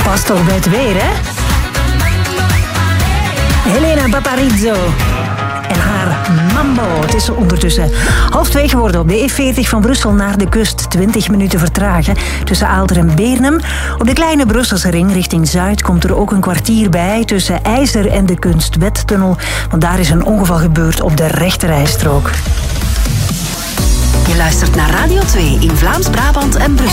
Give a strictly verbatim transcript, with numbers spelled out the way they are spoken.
Past toch bij het weer, hè? Helena Paparizou en haar Mambo. Het is ondertussen half twee geworden op de E veertig van Brussel naar de kust. twintig minuten vertragen tussen Aalter en Beernem. Op de kleine Brusselse ring richting Zuid komt er ook een kwartier bij tussen IJzer en de Kunstwettunnel. Want daar is een ongeval gebeurd op de rechterrijstrook. Je luistert naar Radio twee in Vlaams-Brabant en Brussel.